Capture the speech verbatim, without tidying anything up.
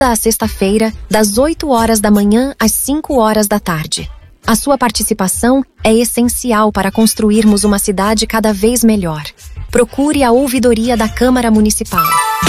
a sexta-feira, das oito horas da manhã às cinco horas da tarde. A sua participação é essencial para construirmos uma cidade cada vez melhor. Procure a ouvidoria da Câmara Municipal.